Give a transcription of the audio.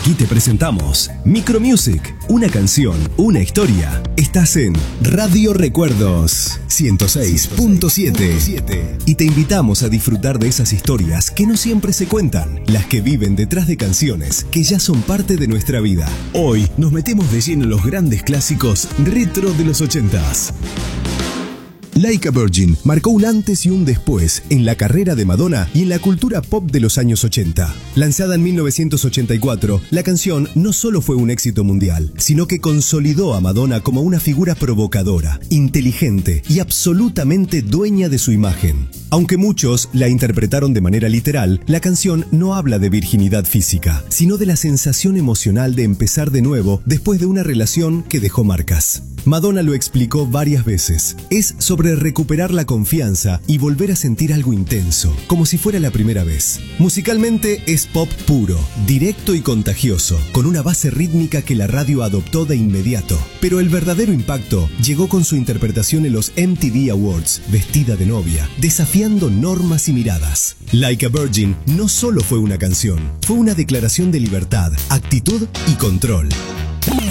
Aquí te presentamos Micro Music, una canción, una historia. Estás en Radio Recuerdos 106.7 y te invitamos a disfrutar de esas historias que no siempre se cuentan, las que viven detrás de canciones que ya son parte de nuestra vida. Hoy nos metemos de lleno en los grandes clásicos retro de los 80s. Like a Virgin marcó un antes y un después en la carrera de Madonna y en la cultura pop de los años 80. Lanzada en 1984, la canción no solo fue un éxito mundial, sino que consolidó a Madonna como una figura provocadora, inteligente y absolutamente dueña de su imagen. Aunque muchos la interpretaron de manera literal, la canción no habla de virginidad física, sino de la sensación emocional de empezar de nuevo después de una relación que dejó marcas. Madonna lo explicó varias veces. Es sobre recuperar la confianza y volver a sentir algo intenso, como si fuera la primera vez. Musicalmente es pop puro, directo y contagioso, con una base rítmica que la radio adoptó de inmediato. Pero el verdadero impacto llegó con su interpretación en los MTV Awards, vestida de novia, desafiando normas y miradas. Like a Virgin no solo fue una canción, fue una declaración de libertad, actitud y control.